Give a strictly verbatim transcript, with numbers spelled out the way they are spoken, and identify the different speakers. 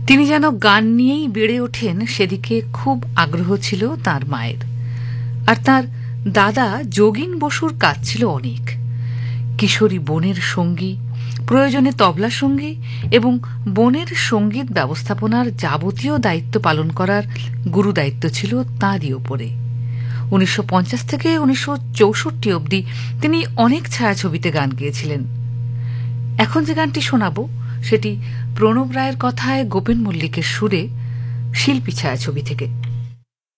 Speaker 1: তিনি যেন গান নিয়েই বেড়ে ওঠেন সেদিকে খুব আগ্রহ ছিল তার মায়ের। আর তার দাদা যোগিন বসুর কাজ ছিল অনেক। কিশোরী বোনের সঙ্গী, প্রয়োজনে তবলা সঙ্গী এবং বোনের সঙ্গীত ব্যবস্থাপনার যাবতীয় দায়িত্ব পালন করার গুরু দায়িত্ব ছিল তাঁরই ওপরে। উনিশশো পঞ্চাশ থেকে উনিশশো চৌষট্টি অবধি তিনি অনেক ছায়াছবিতে গান গেয়েছিলেন। এখন যে গানটি শোনাব সেটি প্রণব রায়ের কথায় গোপেন মল্লিকের সুরে শিল্পী ছায়াছবি থেকে।